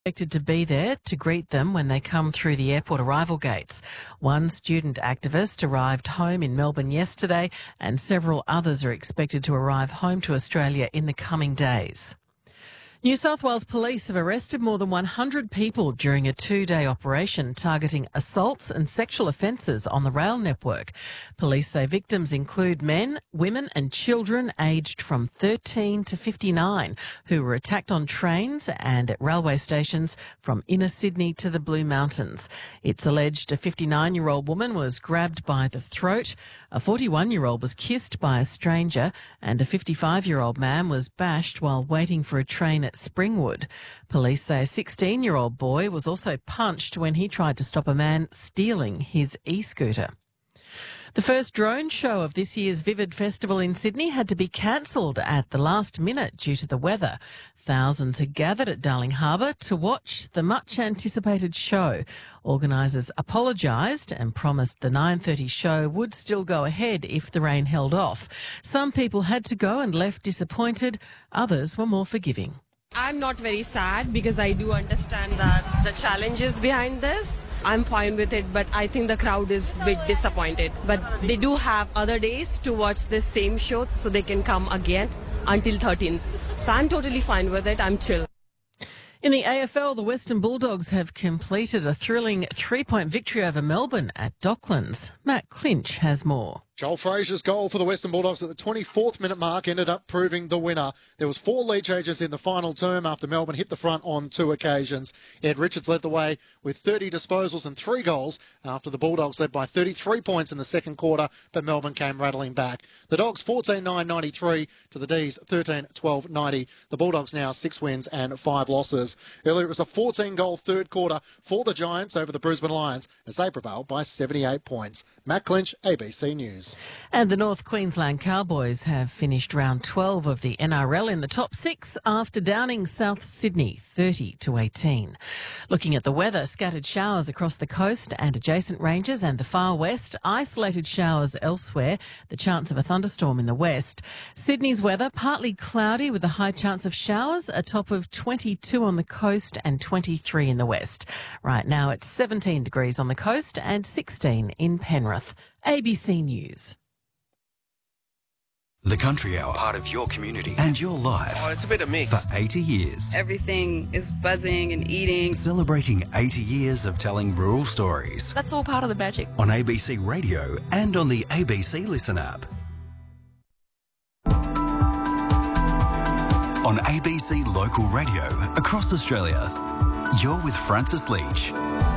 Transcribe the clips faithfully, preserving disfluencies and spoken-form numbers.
expected to be there to greet them when they come through the airport arrival gates. One student activist arrived home in Melbourne yesterday, and several others are expected to arrive home to Australia in the coming days. New South Wales Police have arrested more than one hundred people during a two-day operation targeting assaults and sexual offences on the rail network. Police say victims include men, women and children aged from thirteen to fifty-nine who were attacked on trains and at railway stations from inner Sydney to the Blue Mountains. It's alleged a fifty-nine-year-old woman was grabbed by the throat, a forty-one-year-old was kissed by a stranger, and a fifty-five-year-old man was bashed while waiting for a train at Springwood. Police say a sixteen-year-old boy was also punched when he tried to stop a man stealing his e-scooter. The first drone show of this year's Vivid Festival in Sydney had to be cancelled at the last minute due to the weather. Thousands had gathered at Darling Harbour to watch the much-anticipated show. Organisers apologised and promised the nine thirty show would still go ahead if the rain held off. Some people had to go and left disappointed. Others were more forgiving. I'm not very sad because I do understand that the challenges behind this. I'm fine with it, but I think the crowd is a bit disappointed. But they do have other days to watch this same show so they can come again until thirteenth. So I'm totally fine with it. I'm chill. In the A F L, the Western Bulldogs have completed a thrilling three-point victory over Melbourne at Docklands. Matt Clinch has more. Joel Frazier's goal for the Western Bulldogs at the twenty-fourth minute mark ended up proving the winner. There was four lead changes in the final term after Melbourne hit the front on two occasions. Ed Richards led the way with thirty disposals and three goals after the Bulldogs led by thirty-three points in the second quarter, but Melbourne came rattling back. The Dogs fourteen nine ninety-three to the D's thirteen twelve ninety. The Bulldogs now six wins and five losses. Earlier it was a fourteen goal third quarter for the Giants over the Brisbane Lions as they prevailed by seventy-eight points. Matt Clinch, A B C News. And the North Queensland Cowboys have finished round twelve of the N R L in the top six after downing South Sydney thirty to eighteen. Looking at the weather, scattered showers across the coast and adjacent ranges and the far west, isolated showers elsewhere, the chance of a thunderstorm in the west. Sydney's weather, partly cloudy with a high chance of showers, a top of twenty-two on the coast and twenty-three in the west. Right now it's seventeen degrees on the coast and sixteen in Penrith. A B C News. The Country Hour, part of your community and your life. Oh, it's a bit of mix. For eighty years. Everything is buzzing and eating. Celebrating eighty years of telling rural stories. That's all part of the magic. On A B C Radio and on the A B C Listen app. On A B C Local Radio across Australia. You're with Francis Leach.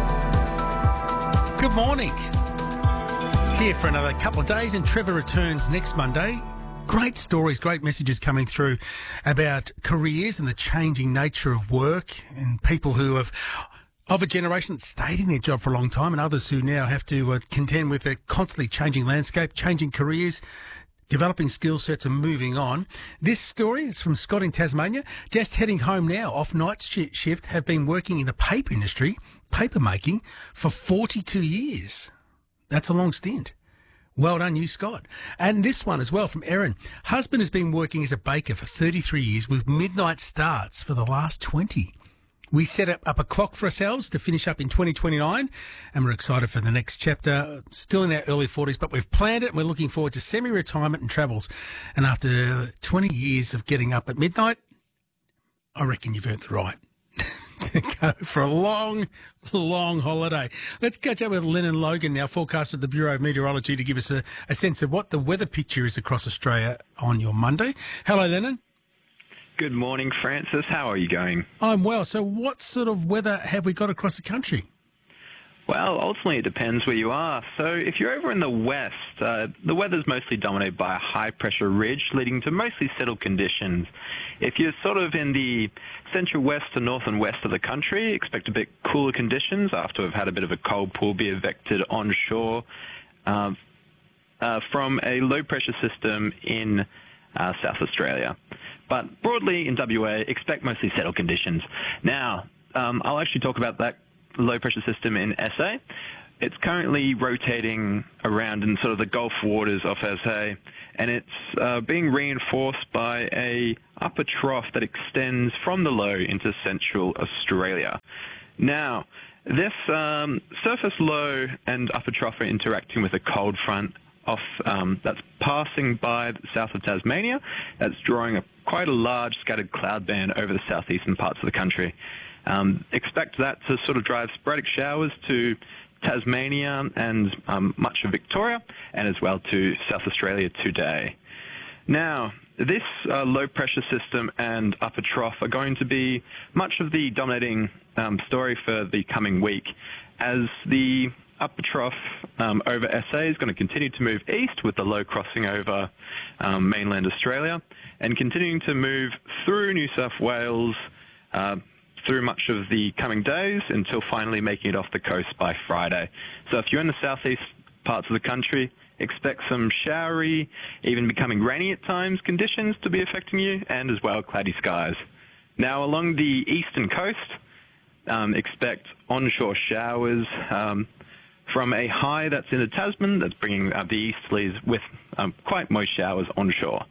Good morning. Here for another couple of days, and Trevor returns next Monday. Great stories, great messages coming through about careers and the changing nature of work and people who have of a generation that stayed in their job for a long time and others who now have to uh, contend with a constantly changing landscape, changing careers, developing skill sets and moving on. This story is from Scott in Tasmania. Just heading home now off night sh- shift, have been working in the paper industry, paper making, for forty-two years. That's a long stint. Well done, you, Scott. And this one as well from Erin. Husband has been working as a baker for thirty-three years with midnight starts for the last twenty. We set up, up a clock for ourselves to finish up in twenty twenty-nine, and we're excited for the next chapter. Still in our early forties, but we've planned it and we're looking forward to semi-retirement and travels. And after twenty years of getting up at midnight, I reckon you've earned the right to go for a long, long holiday. Let's catch up with Lennon Logan now, forecaster at the Bureau of Meteorology, to give us a, a sense of what the weather picture is across Australia on your Monday. Hello, Lennon. Good morning, Francis. How are you going? I'm well. So what sort of weather have we got across the country? Well, ultimately it depends where you are. So if you're over in the west, uh, the weather's mostly dominated by a high-pressure ridge leading to mostly settled conditions. If you're sort of in the central west to north and west of the country, expect a bit cooler conditions after we've had a bit of a cold pool be evicted onshore uh, uh, from a low-pressure system in uh, South Australia. But broadly in W A, expect mostly settled conditions. Now, um, I'll actually talk about that low-pressure system in S A. It's currently rotating around in sort of the Gulf waters off S A, and it's uh, being reinforced by a upper trough that extends from the low into central Australia. Now, this um, surface low and upper trough are interacting with a cold front off um, that's passing by the south of Tasmania. That's drawing a, quite a large scattered cloud band over the southeastern parts of the country. Um, expect that to sort of drive sporadic showers to Tasmania and um, much of Victoria, and as well to South Australia today. Now, this uh, low-pressure system and upper trough are going to be much of the dominating um, story for the coming week, as the upper trough um, over S A is going to continue to move east with the low crossing over um, mainland Australia and continuing to move through New South Wales uh, through much of the coming days until finally making it off the coast by Friday. So if you're in the southeast parts of the country, expect some showery, even becoming rainy at times, conditions to be affecting you, and as well cloudy skies. Now along the eastern coast, um, expect onshore showers um, from a high that's in the Tasman that's bringing uh, the easterlies with um, quite moist showers onshore.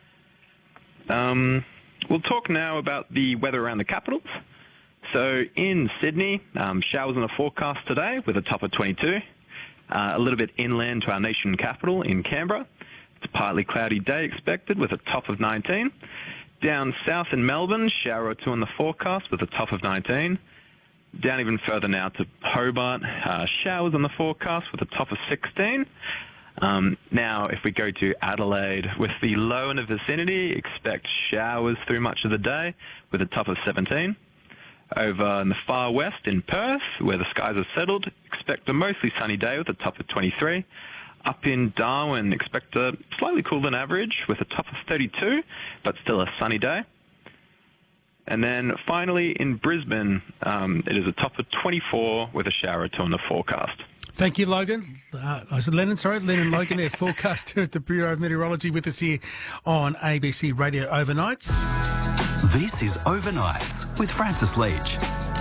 Um, we'll talk now about the weather around the capitals. So in Sydney, um, showers in the forecast today with a top of twenty-two. Uh, a little bit inland to our nation capital in Canberra. It's a partly cloudy day expected with a top of nineteen. Down south in Melbourne, shower or two in the forecast with a top of nineteen. Down even further now to Hobart, uh, showers in the forecast with a top of sixteen. Um, now, if we go to Adelaide, with the low in the vicinity, expect showers through much of the day with a top of seventeen. Over in the far west in Perth, where the skies are settled, expect a mostly sunny day with a top of twenty-three. Up in Darwin, expect a slightly cooler than average with a top of thirty-two, but still a sunny day. And then finally in Brisbane, um, it is a top of twenty-four with a shower or two in the forecast. Thank you, Logan. Uh, I said Lennon, sorry, Lennon Logan, their forecaster at the Bureau of Meteorology, with us here on A B C Radio Overnights. This is Overnights with Francis Leach.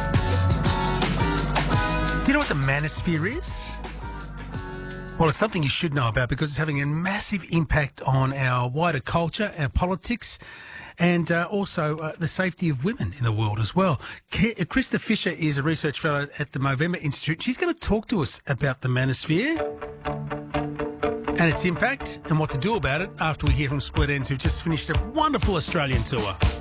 Do you know what the manosphere is? Well, it's something you should know about because it's having a massive impact on our wider culture, our politics, and uh, also uh, the safety of women in the world as well. Ke- Krista Fisher is a research fellow at the Movember Institute. She's going to talk to us about the manosphere and its impact and what to do about it after we hear from Split Enz, who've just finished a wonderful Australian tour.